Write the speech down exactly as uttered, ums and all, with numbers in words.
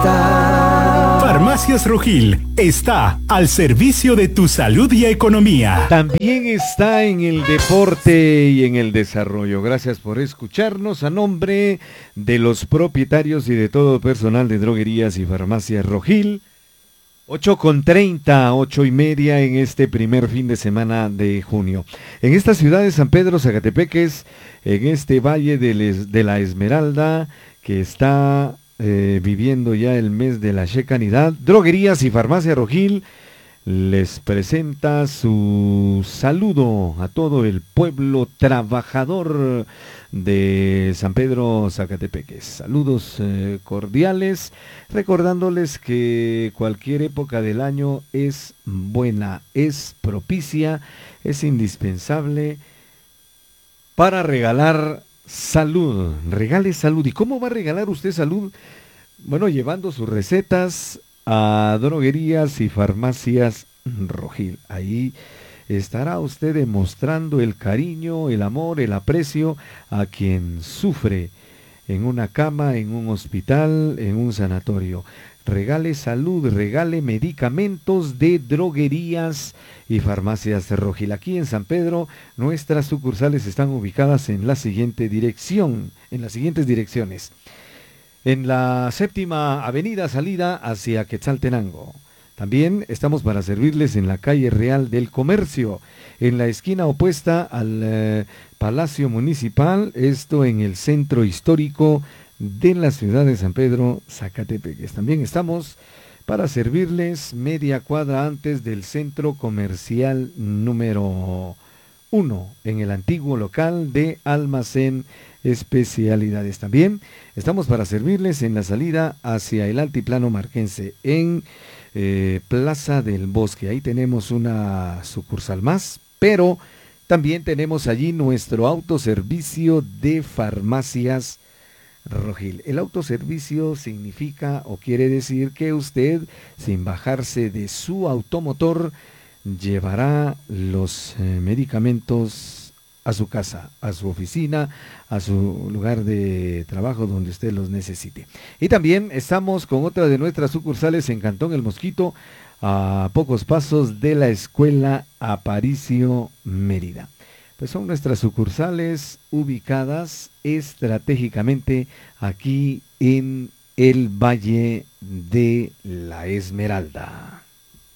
está. Farmacias Rojil está al servicio de tu salud y economía. También está en el deporte y en el desarrollo. Gracias por escucharnos. A nombre de los propietarios y de todo el personal de Droguerías y Farmacias Rojil, ocho con treinta, ocho y media en este primer fin de semana de junio. En esta ciudad de San Pedro, Zacatepeques, en este valle de, les, de la Esmeralda, que está eh, viviendo ya el mes de la Checanidad, Droguerías y Farmacia Rojil les presenta su saludo a todo el pueblo trabajador de San Pedro Zacatepeques. Saludos eh, cordiales, recordándoles que cualquier época del año es buena, es propicia, es indispensable para regalar salud. Regale salud. ¿Y cómo va a regalar usted salud? Bueno, llevando sus recetas a Droguerías y Farmacias Rojil. Ahí estará usted demostrando el cariño, el amor, el aprecio a quien sufre en una cama, en un hospital, en un sanatorio. Regale salud, regale medicamentos de Droguerías y Farmacias Rojil. Aquí en San Pedro, nuestras sucursales están ubicadas en la siguiente dirección, en las siguientes direcciones. En la séptima avenida salida hacia Quetzaltenango. También estamos para servirles en la calle Real del Comercio, en la esquina opuesta al eh, Palacio Municipal, esto en el centro histórico de la ciudad de San Pedro, Zacatepeques. También estamos para servirles media cuadra antes del centro comercial número uno, en el antiguo local de Almacén Especialidades. También estamos para servirles en la salida hacia el altiplano marquense, en eh, Plaza del Bosque. Ahí tenemos una sucursal más, pero también tenemos allí nuestro autoservicio de Farmacias Rojil. El autoservicio significa o quiere decir que usted, sin bajarse de su automotor, llevará los eh, medicamentos a su casa, a su oficina, a su lugar de trabajo donde usted los necesite. Y también estamos con otra de nuestras sucursales en Cantón El Mosquito, a pocos pasos de la Escuela Aparicio Mérida. Pues son nuestras sucursales ubicadas estratégicamente aquí en el Valle de la Esmeralda.